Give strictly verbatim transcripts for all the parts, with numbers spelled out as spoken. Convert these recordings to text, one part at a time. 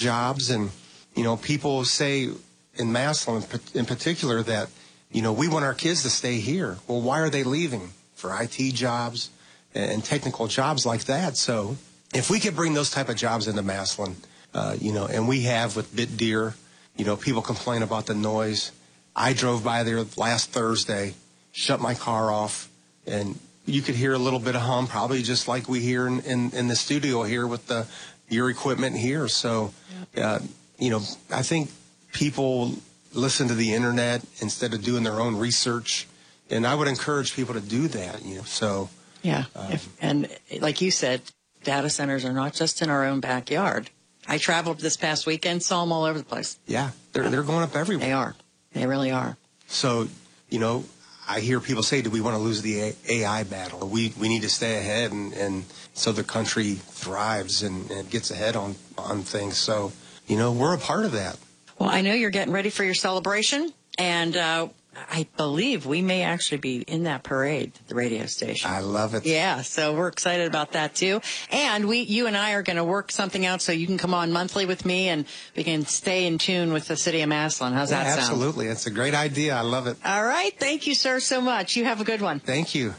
jobs. And, you know, people say in Massillon in particular that, you know, we want our kids to stay here. Well, why are they leaving? For I T jobs and technical jobs like that. So if we could bring those type of jobs into Massillon, uh, you know, and we have with Bit Deer, you know, people complain about the noise. I drove by there last Thursday, shut my car off, and you could hear a little bit of hum, probably just like we hear in, in, in the studio here with the your equipment here. So, uh, you know, I think people listen to the internet instead of doing their own research, and I would encourage people to do that. You know, so yeah, um, if, and like you said, data centers are not just in our own backyard. I traveled this past weekend, saw them all over the place. Yeah, they're they're going up everywhere. They are, they really are. So, you know, I hear people say, "Do we want to lose the A I battle? We we need to stay ahead, and, and so the country thrives and, and gets ahead on on things." So, you know, we're a part of that. Well, I know you're getting ready for your celebration, and uh, I believe we may actually be in that parade at the radio station. I love it. Yeah, so we're excited about that, too. And we, you and I are going to work something out so you can come on monthly with me, and we can stay in tune with the city of Massillon. How's yeah, that sound? Absolutely. It's a great idea. I love it. All right. Thank you, sir, so much. You have a good one. Thank you.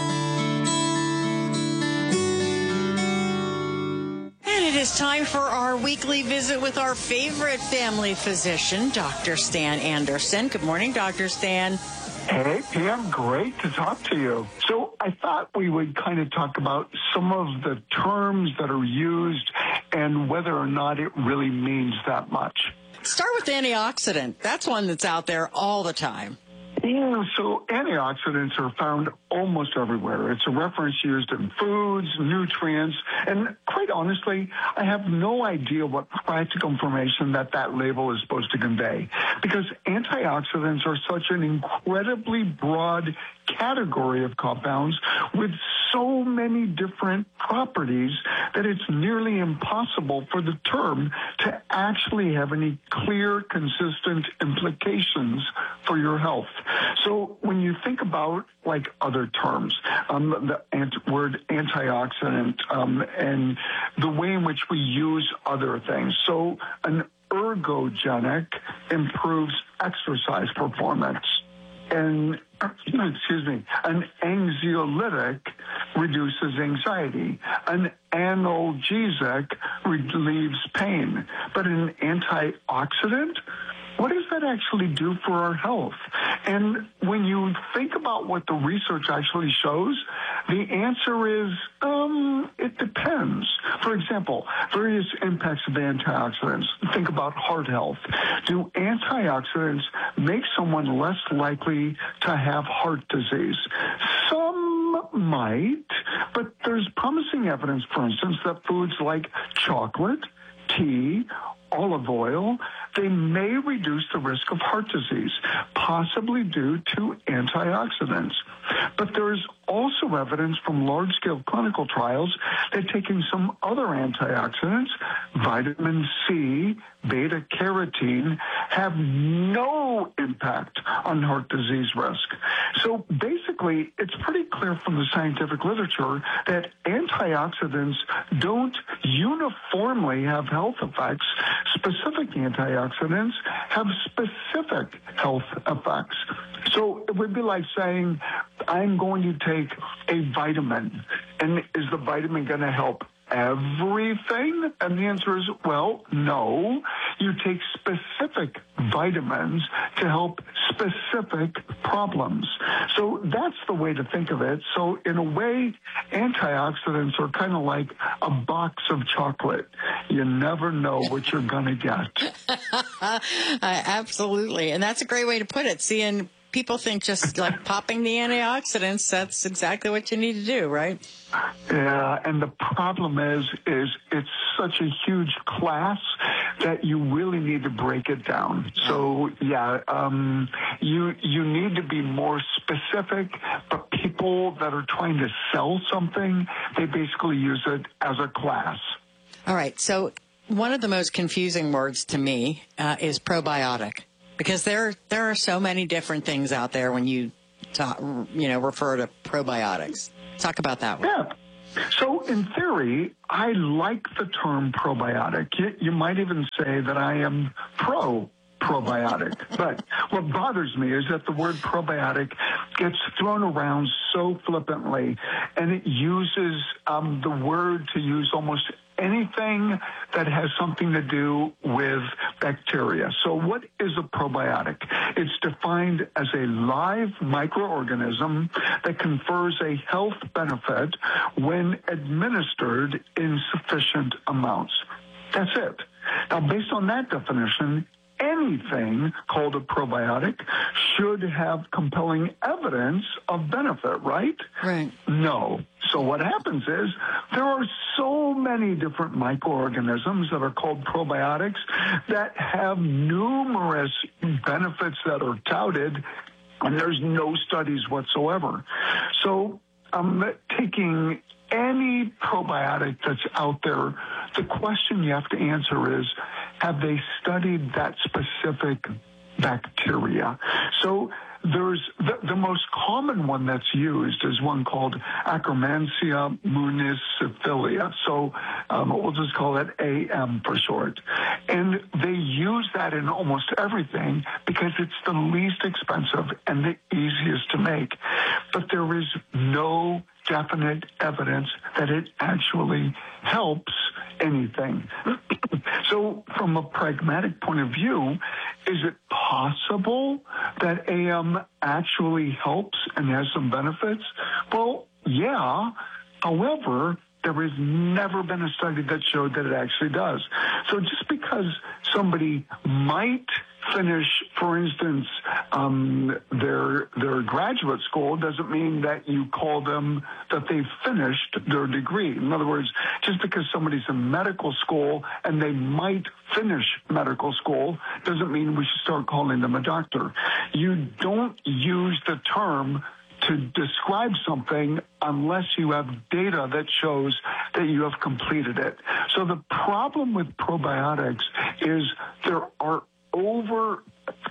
It is time for our weekly visit with our favorite family physician, Doctor Stan Anderson. Good morning, Doctor Stan. Hey, Pam, great to talk to you. So I thought we would kind of talk about some of the terms that are used and whether or not it really means that much. Start with antioxidant. That's one that's out there all the time. Yeah, so antioxidants are found almost everywhere. It's a reference used in foods, nutrients, and quite honestly, I have no idea what practical information that that label is supposed to convey, because antioxidants are such an incredibly broad category of compounds with so many different properties that it's nearly impossible for the term to actually have any clear, consistent implications for your health. So when you think about like other terms, um, the ant- word antioxidant, um, and the way in which we use other things. So an ergogenic improves exercise performance. And, excuse me, an anxiolytic reduces anxiety. An analgesic relieves pain. But an antioxidant, what does that actually do for our health? And when you think about what the research actually shows, the answer is, um, it depends. For example, various impacts of antioxidants. Think about heart health. Do antioxidants make someone less likely to have heart disease? Some might, but there's promising evidence, for instance, that foods like chocolate, tea, olive oil, they may reduce the risk of heart disease, possibly due to antioxidants. But there's also evidence from large-scale clinical trials that taking some other antioxidants, vitamin C, beta-carotene, have no impact on heart disease risk. So basically, it's pretty clear from the scientific literature that antioxidants don't uniformly have health effects. Specific antioxidants have specific health effects. So it would be like saying, I'm going to take a vitamin, and is the vitamin going to help everything? And the answer is, well, no. You take specific vitamins to help specific problems. So that's the way to think of it. So in a way, antioxidants are kind of like a box of chocolate. You never know what you're going to get. uh, absolutely. And that's a great way to put it. Seeing people think just like popping the antioxidants, that's exactly what you need to do, right? Yeah, and the problem is, is it's such a huge class that you really need to break it down. So, yeah, um, you you need to be more specific, but people that are trying to sell something, they basically use it as a class. All right, so one of the most confusing words to me uh, is probiotic. Because there there are so many different things out there when you talk, you know, refer to probiotics. Talk about that one. Yeah. So in theory, I like the term probiotic. You, you might even say that I am pro probiotic. But what bothers me is that the word probiotic gets thrown around so flippantly, and it uses um, the word to use almost anything that has something to do with bacteria. So what is a probiotic? It's defined as a live microorganism that confers a health benefit when administered in sufficient amounts. That's it. Now, based on that definition, anything called a probiotic should have compelling evidence of benefit, right? Right. No. So what happens is there are so many different microorganisms that are called probiotics that have numerous benefits that are touted, and there's no studies whatsoever. So I'm taking any probiotic that's out there. The question you have to answer is, have they studied that specific bacteria? So there's the, the most common one that's used is one called Akkermansia municiphilia. So um, we'll just call it A M for short. And they use that in almost everything because it's the least expensive and the easiest to make. But there is no definite evidence that it actually helps anything. So from a pragmatic point of view, is it possible that A M actually helps and has some benefits? Well, yeah. However, there has never been a study that showed that it actually does. So just because somebody might finish, for instance, um, their their graduate school doesn't mean that you call them that they've finished their degree. In other words, just because somebody's in medical school and they might finish medical school doesn't mean we should start calling them a doctor. You don't use the term to describe something unless you have data that shows that you have completed it. So the problem with probiotics is there are over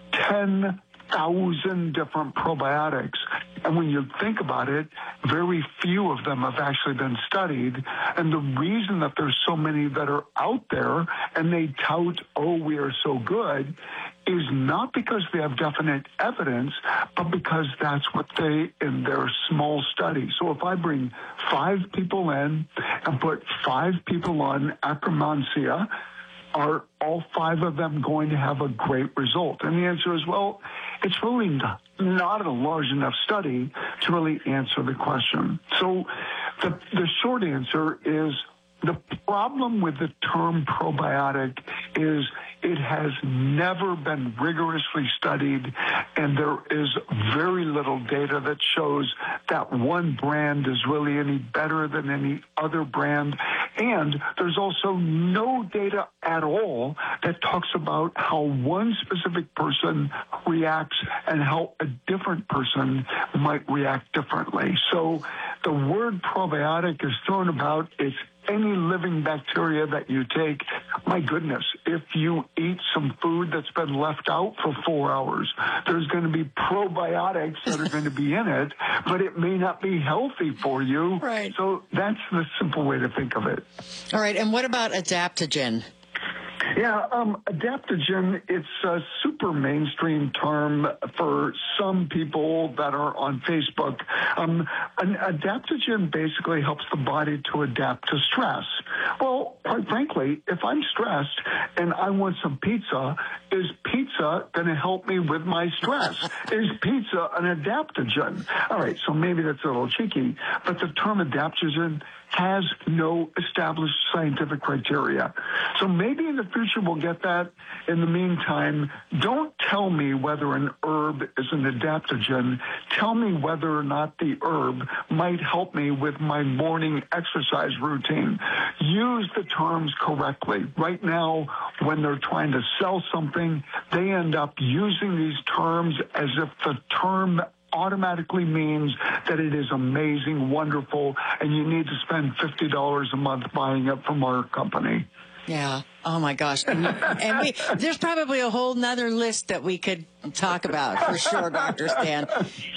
ten thousand different probiotics. And when you think about it, very few of them have actually been studied. And the reason that there's so many that are out there and they tout, oh, we are so good, is not because they have definite evidence, but because that's what they, in their small study. So if I bring five people in and put five people on Akkermansia, are all five of them going to have a great result? And the answer is, well, it's really not, not a large enough study to really answer the question. So the, the short answer is the problem with the term probiotic is it has never been rigorously studied, and there is very little data that shows that one brand is really any better than any other brand. And there's also no data at all that talks about how one specific person reacts and how a different person might react differently. So the word probiotic is thrown about. It's any living bacteria that you take. My goodness, if you eat some food that's been left out for four hours, there's going to be probiotics that are going to be in it, but it may not be healthy for you. Right. So that's the simple way to think of it. All right. And what about adaptogen? Yeah, um, adaptogen, it's a super mainstream term for some people that are on Facebook. Um, an adaptogen basically helps the body to adapt to stress. Well, quite frankly, if I'm stressed and I want some pizza, is pizza going to help me with my stress? Is pizza an adaptogen? All right, so maybe that's a little cheeky, but the term adaptogen has no established scientific criteria. So maybe in the future we'll get that. In the meantime, don't tell me whether an herb is an adaptogen. Tell me whether or not the herb might help me with my morning exercise routine. Use the terms correctly. Right now, when they're trying to sell something, they end up using these terms as if the term automatically means that it is amazing, wonderful, and you need to spend fifty dollars a month buying it from our company. Yeah. Oh my gosh. And, and we, there's probably a whole nother list that we could talk about for sure, Doctor Stan.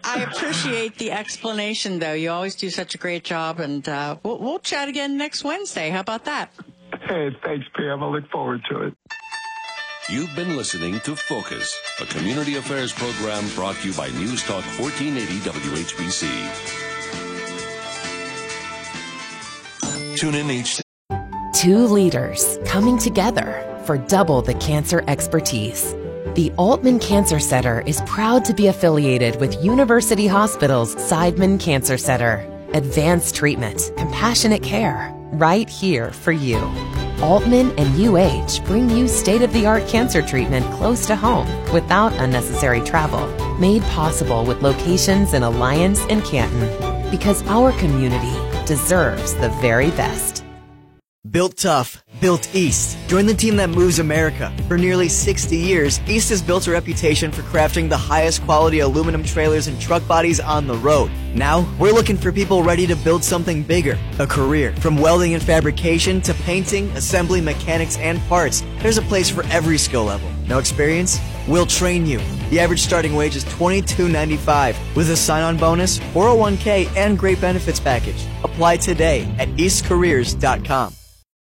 I appreciate the explanation, though. You always do such a great job, and uh, we'll, we'll chat again next Wednesday. How about that? Hey, thanks, Pam. I look forward to it. You've been listening to Focus, a community affairs program brought to you by News Talk fourteen eighty W H B C. Tune in each. Two leaders coming together for double the cancer expertise. The Altman Cancer Center is proud to be affiliated with University Hospital's Seidman Cancer Center. Advanced treatment, compassionate care, right here for you. Altman and U H bring you state-of-the-art cancer treatment close to home without unnecessary travel. Made possible with locations in Alliance and Canton. Because our community deserves the very best. Built tough, built East. Join the team that moves America. For nearly sixty years, East has built a reputation for crafting the highest quality aluminum trailers and truck bodies on the road. Now, we're looking for people ready to build something bigger, a career. From welding and fabrication to painting, assembly, mechanics, and parts, there's a place for every skill level. No experience? We'll train you. The average starting wage is twenty-two ninety-five with a sign-on bonus, four oh one k, and great benefits package. Apply today at east careers dot com.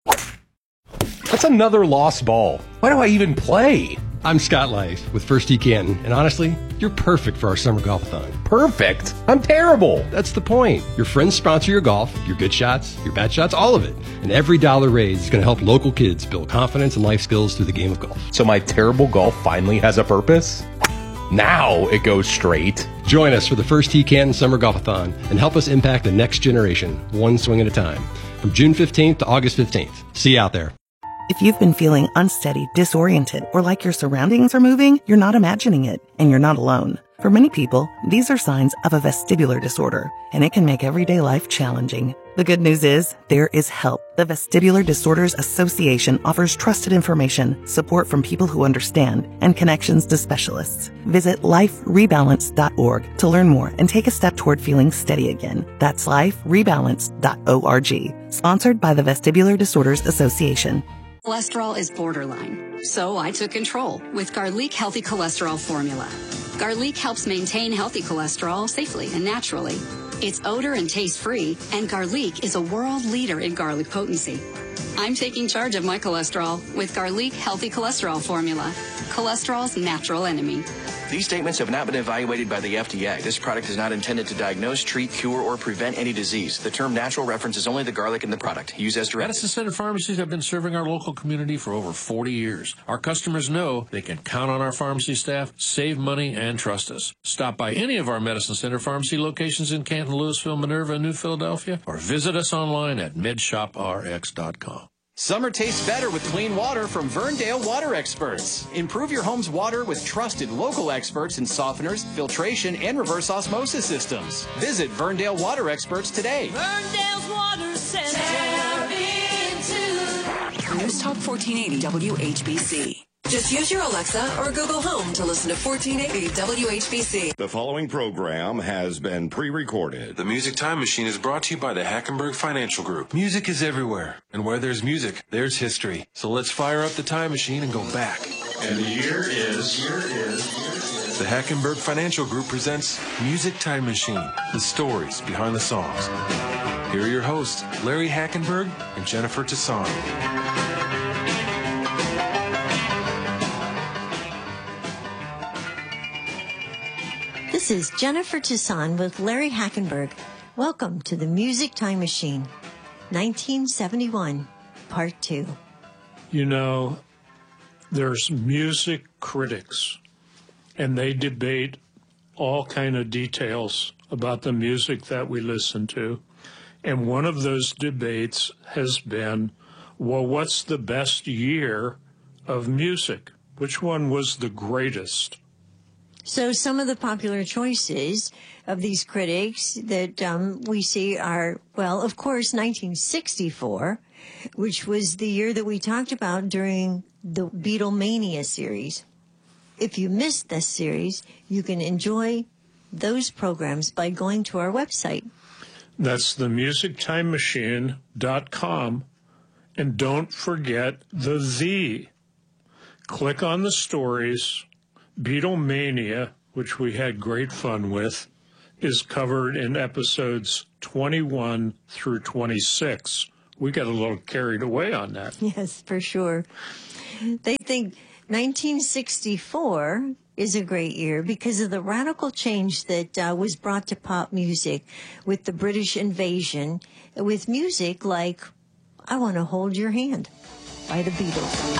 That's another lost ball. Why do I even play? I'm Scott Life with First Tee Canton, and honestly, you're perfect for our summer golf-a-thon. Perfect? I'm terrible. That's the point. Your friends sponsor your golf, your good shots, your bad shots, all of it. And every dollar raised is going to help local kids build confidence and life skills through the game of golf. So my terrible golf finally has a purpose? Now it goes straight. Join us for the First Tee Canton Summer Golf-a-thon and help us impact the next generation, one swing at a time. From June fifteenth to August fifteenth. See you out there. If you've been feeling unsteady, disoriented, or like your surroundings are moving, you're not imagining it, and you're not alone. For many people, these are signs of a vestibular disorder, and it can make everyday life challenging. The good news is, there is help. The Vestibular Disorders Association offers trusted information, support from people who understand, and connections to specialists. Visit life rebalance dot org to learn more and take a step toward feeling steady again. That's life rebalance dot org. Sponsored by the Vestibular Disorders Association. Cholesterol is borderline, so I took control with Garlic Healthy Cholesterol Formula. Garlic helps maintain healthy cholesterol safely and naturally. It's odor and taste free, and Garlic is a world leader in garlic potency. I'm taking charge of my cholesterol with Garlic Healthy Cholesterol Formula, cholesterol's natural enemy. These statements have not been evaluated by the F D A. This product is not intended to diagnose, treat, cure, or prevent any disease. The term natural references only the garlic in the product. Use as directed. Medicine Center pharmacies have been serving our local community for over forty years. Our customers know they can count on our pharmacy staff, save money, and trust us. Stop by any of our Medicine Center pharmacy locations in Canton, Louisville, Minerva, and New Philadelphia, or visit us online at med shop r x dot com. Summer tastes better with clean water from Verndale Water Experts. Improve your home's water with trusted local experts in softeners, filtration, and reverse osmosis systems. Visit Verndale Water Experts today. Verndale's Water Center. News Talk fourteen eighty W H B C. Just use your Alexa or Google Home to listen to fourteen eighty W H B C. The following program has been pre-recorded. The Music Time Machine is brought to you by the Hackenberg Financial Group. Music is everywhere, and where there's music, there's history. So let's fire up the time machine and go back. And the year is, year is, the Hackenberg Financial Group presents Music Time Machine, the stories behind the songs. Here are your hosts, Larry Hackenberg and Jennifer Tassano. This is Jennifer Toussaint with Larry Hackenberg. Welcome to the Music Time Machine, nineteen seventy-one, Part two. You know, there's music critics, and they debate all kind of details about the music that we listen to. And one of those debates has been, well, what's the best year of music? Which one was the greatest? So some of the popular choices of these critics that um, we see are, well, of course, nineteen sixty-four, which was the year that we talked about during the Beatlemania series. If you missed this series, you can enjoy those programs by going to our website. That's the music time machine dot com. And don't forget the the. Click on the stories, Beatlemania, which we had great fun with, is covered in episodes twenty-one through twenty-six. We got a little carried away on that. Yes, for sure. They think nineteen sixty-four is a great year because of the radical change that uh, was brought to pop music with the British invasion, with music like I Want to Hold Your Hand by the Beatles.